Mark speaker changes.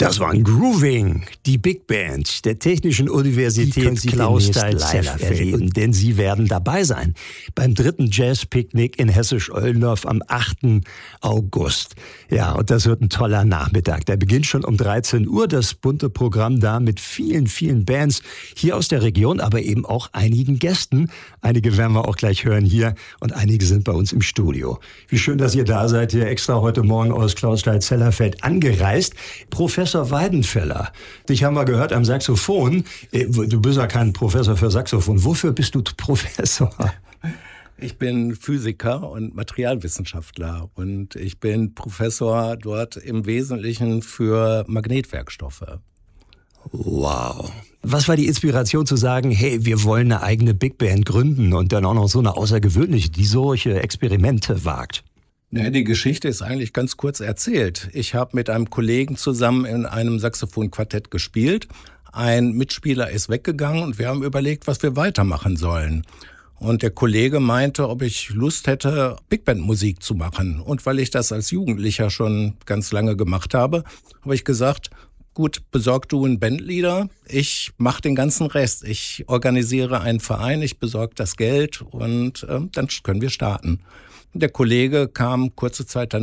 Speaker 1: Das war ein Grooving, die Big Band der Technischen Universität Clausthal-Zellerfeld. Denn sie werden dabei sein beim 3. Jazz-Picknick in Hessisch-Oldendorf am 8. August. Ja, und das wird ein toller Nachmittag. Der beginnt schon um 13 Uhr, das bunte Programm da mit vielen, vielen Bands hier aus der Region, aber eben auch einigen Gästen. Einige werden wir auch gleich hören hier und einige sind bei uns im Studio. Wie schön, dass ihr da seid, hier extra heute Morgen aus Clausthal-Zellerfeld angereist. Professor Weidenfeller, dich haben wir gehört am Saxophon. Du bist ja kein Professor für Saxophon. Wofür bist du Professor?
Speaker 2: Ich bin Physiker und Materialwissenschaftler und ich bin Professor dort im Wesentlichen für Magnetwerkstoffe.
Speaker 1: Wow. Was war die Inspiration zu sagen, hey, wir wollen eine eigene Big Band gründen und dann auch noch so eine außergewöhnliche, die solche Experimente wagt?
Speaker 2: Ja, die Geschichte ist eigentlich ganz kurz erzählt. Ich habe mit einem Kollegen zusammen in einem Saxophonquartett gespielt. Ein Mitspieler ist weggegangen und wir haben überlegt, was wir weitermachen sollen. Und der Kollege meinte, ob ich Lust hätte, Big Band Musik zu machen. Und weil ich das als Jugendlicher schon ganz lange gemacht habe, habe ich gesagt, gut, besorg du einen Bandleader, ich mache den ganzen Rest. Ich organisiere einen Verein, ich besorge das Geld und dann können wir starten. Der Kollege kam kurze Zeit danach